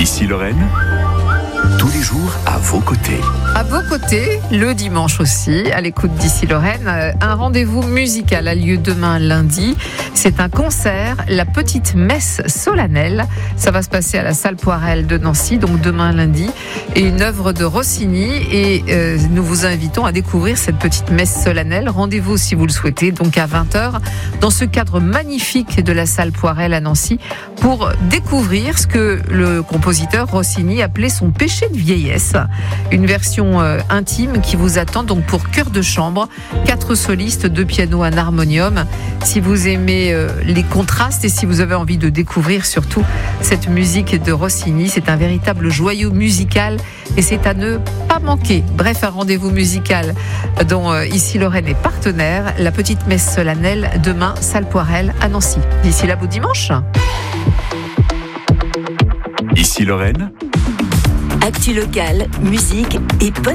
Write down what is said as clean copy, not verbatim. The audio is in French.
Ici Lorraine, tous les jours à vos côtés. À vos côtés, le dimanche aussi, à l'écoute d'Ici Lorraine, un rendez-vous musical a lieu demain lundi. C'est un concert, la petite messe solennelle. Ça va se passer à la salle Poirel de Nancy, donc demain lundi. Et une œuvre de Rossini. Et nous vous invitons à découvrir cette petite messe solennelle. Rendez-vous si vous le souhaitez, donc à 20h, dans ce cadre magnifique de la salle Poirel à Nancy, pour découvrir ce que le compositeur Rossini appelait son péché de vieillesse. Une version intime qui vous attend donc pour chœur de chambre, 4 solistes, 2 pianos, un harmonium. Si vous aimez les contrastes et si vous avez envie de découvrir surtout cette musique de Rossini, c'est un véritable joyau musical et c'est à ne pas manquer. Bref, un rendez-vous musical dont Ici Lorraine est partenaire. La petite messe solennelle demain, salle Poirel à Nancy. D'ici là, beau dimanche. Ici Lorraine, actu locale, musique et